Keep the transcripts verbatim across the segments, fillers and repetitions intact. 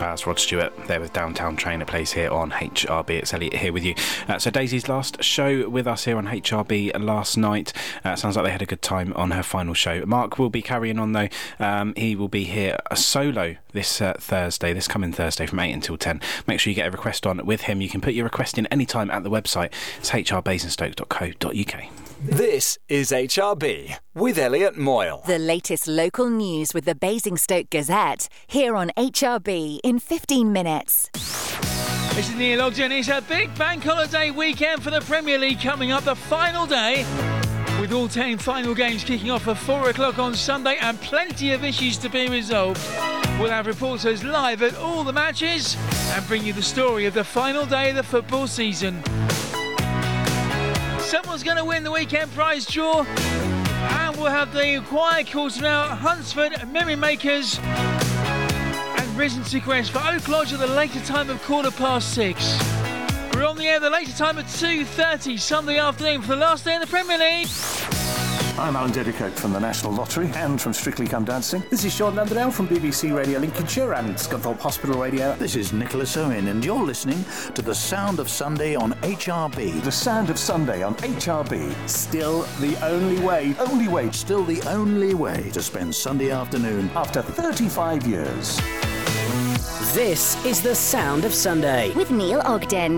hours. Rod Stewart there with Downtown Train. It plays here on H R B. It's Elliot here with you. Uh, so Daisy's last show with us here on H R B last night. Uh, sounds like they had a good time on her final show. Mark will be carrying on though. Um, he will be here a solo this uh, Thursday, this coming Thursday from eight until ten. Make sure you get a request on with him. You can put your request in anytime at the website. It's h r basingstoke dot co dot u k. This is H R B with Elliot Moyle. The latest local news with the Basingstoke Gazette, here on H R B in fifteen minutes. This is Neil Ogden. It's a big bank holiday weekend for the Premier League coming up, the final day, with all ten final games kicking off at four o'clock on Sunday and plenty of issues to be resolved. We'll have reporters live at all the matches and bring you the story of the final day of the football season. Someone's going to win the weekend prize draw, and we'll have the choir quarter out, Huntsford, Merrymakers, and Risen to Crest for Oak Lodge at the later time of quarter past six. We're on the air the later time at two thirty Sunday afternoon for the last day in the Premier League. I'm Alan Dedicoke from the National Lottery and from Strictly Come Dancing. This is Sean Landerdale from B B C Radio Lincolnshire and Scunthorpe Hospital Radio. This is Nicholas Owen and you're listening to The Sound of Sunday on H R B. The Sound of Sunday on H R B. Still the only way, only way, still the only way to spend Sunday afternoon after thirty-five years. This is The Sound of Sunday with Neil Ogden.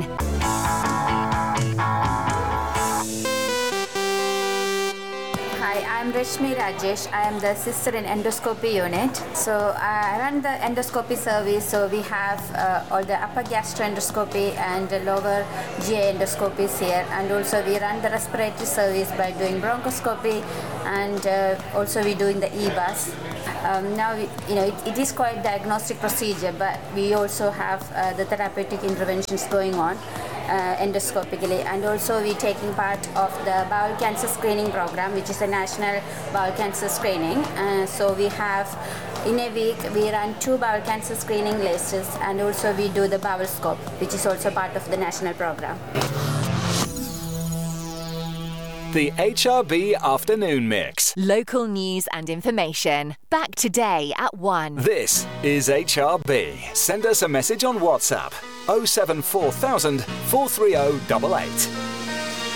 I'm Rashmi Rajesh. I am the sister in endoscopy unit. So I run the endoscopy service. So we have uh, all the upper gastroendoscopy and the lower G I endoscopies here. And also we run the respiratory service by doing bronchoscopy, and uh, also we doing the E B A S. Um, now, we, you know, it, it is quite a diagnostic procedure, but we also have uh, the therapeutic interventions going on. Uh, endoscopically, and also we're taking part of the bowel cancer screening program, which is a national bowel cancer screening. Uh, so we have, in a week, we run two bowel cancer screening lists, and also we do the bowel scope, which is also part of the national program. The H R B Afternoon Mix. Local news and information. Back today at one. This is H R B. Send us a message on WhatsApp. oh seven four thousand, four three oh eight eight.